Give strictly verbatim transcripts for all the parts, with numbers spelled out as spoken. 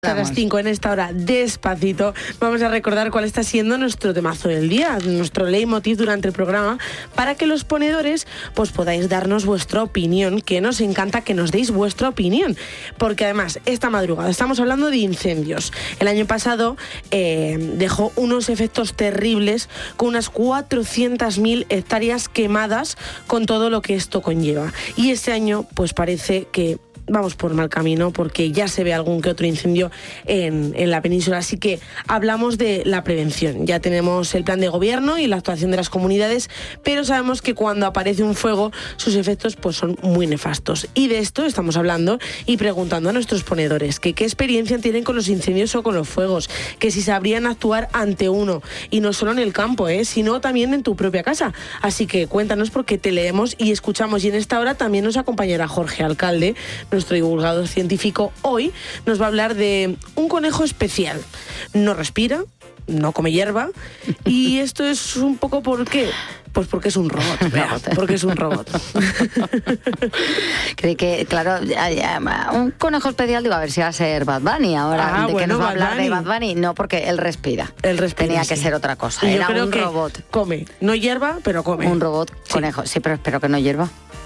A las cinco en esta hora, despacito, vamos a recordar cuál está siendo nuestro temazo del día, nuestro leitmotiv durante el programa, para que los ponedores pues podáis darnos vuestra opinión, que nos encanta que nos deis vuestra opinión, porque además esta madrugada estamos hablando de incendios. El año pasado eh, dejó unos efectos terribles con unas cuatrocientas mil hectáreas quemadas con todo lo que esto conlleva. Y este año pues parece que vamos por mal camino porque ya se ve algún que otro incendio en, en la península, así que hablamos de la prevención. Ya tenemos el plan de gobierno y la actuación de las comunidades, pero sabemos que cuando aparece un fuego sus efectos pues son muy nefastos, y de esto estamos hablando y preguntando a nuestros ponedores que qué experiencia tienen con los incendios o con los fuegos, que si sabrían actuar ante uno, y no solo en el campo, ¿eh? sino también en tu propia casa. Así que cuéntanos, porque te leemos y escuchamos, y en esta hora también nos acompañará Jorge Alcalde, nuestro divulgador científico. Hoy nos va a hablar de un conejo especial. No respira, no come hierba, y esto es un poco ¿por qué? Pues porque es un robot, vea, porque es un robot. Creo que, claro, un conejo especial, digo, a ver si va a ser Bad Bunny ahora. Ah, ¿De bueno, qué nos va a Bad hablar Bunny. de Bad Bunny? No, porque él respira. Él respira, Tenía sí. que ser otra cosa. Y yo Era creo un que robot. Come, no hierba, pero come. Un robot Sí. conejo. Sí, pero espero que no hierva.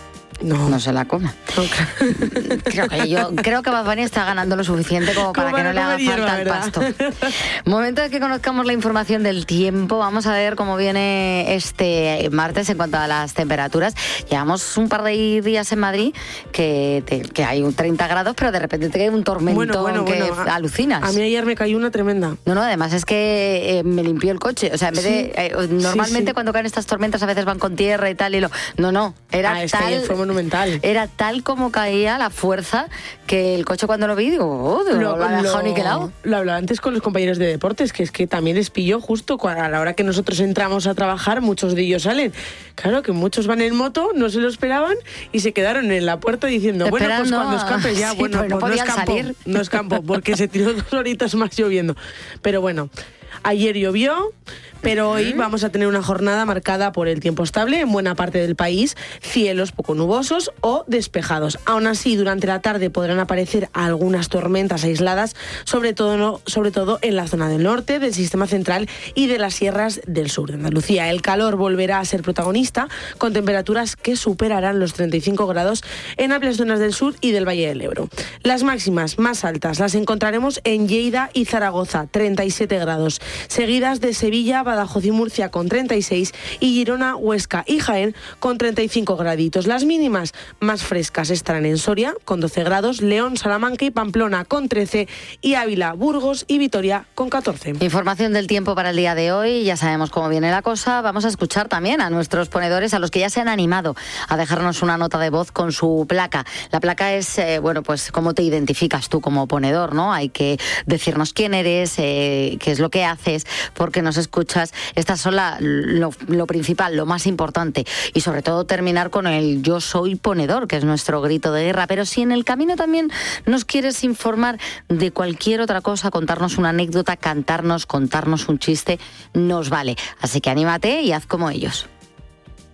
No. No se la come. No, claro. Creo que yo creo que Bad Bunny está ganando lo suficiente como para Como que no le para haga comer hierba, falta el ¿verdad? pasto. Momento de que conozcamos la información del tiempo. Vamos a ver cómo viene este martes en cuanto a las temperaturas. Llevamos un par de días en Madrid que, te, que hay un treinta grados, pero de repente te cae un tormentón Bueno, bueno, que bueno. A- alucinas. A mí ayer me cayó una tremenda. No, no, además es que eh, me limpió el coche. O sea, en vez Sí. de... eh, normalmente Sí, sí. cuando caen estas tormentas a veces van con tierra y tal y lo... No, no, era Ah, es que tal... ayer fue monumental. Era tal como caía la fuerza que el coche, cuando lo vi, digo, oh, no lo, ha dejado niquelado. lo hablaba antes con los compañeros de deportes, que es que también les pilló justo cua- a la hora que nosotros entramos a trabajar, muchos de ellos salen. Claro que muchos van en moto, no se lo esperaban y se quedaron en la puerta diciendo, bueno, pues Esperando cuando a- escape ya, Sí, bueno, pero no pues no es podían campo, salir. no es campo, porque se tiró dos horitas más lloviendo. Pero bueno, ayer llovió, pero hoy vamos a tener una jornada marcada por el tiempo estable en buena parte del país, cielos poco nubosos o despejados. Aún así, durante la tarde podrán aparecer algunas tormentas aisladas, sobre todo, no, sobre todo en la zona del norte, del sistema central y de las sierras del sur de Andalucía. El calor volverá a ser protagonista, con temperaturas que superarán los treinta y cinco grados en amplias zonas del sur y del Valle del Ebro. Las máximas más altas las encontraremos en Lleida y Zaragoza, treinta y siete grados, seguidas de Sevilla, Badajoz y Murcia con treinta y seis, y Girona, Huesca y Jaén con treinta y cinco graditos. Las mínimas más frescas estarán en Soria con doce grados, León, Salamanca y Pamplona con trece, y Ávila, Burgos y Vitoria con catorce. Información del tiempo para el día de hoy. Ya sabemos cómo viene la cosa. Vamos a escuchar también a nuestros ponedores, a los que ya se han animado a dejarnos una nota de voz con su placa. La placa es, eh, bueno, pues cómo te identificas tú como ponedor, ¿no? Hay que decirnos quién eres, eh, qué es lo que haces, por qué nos escuchas. Estas son la, lo, lo principal, lo más importante. Y sobre todo terminar con el yo soy ponedor, que es nuestro grito de guerra. Pero si en el camino también nos quieres informar de cualquier otra cosa, contarnos una anécdota, cantarnos, contarnos un chiste, nos vale. Así que anímate y haz como ellos.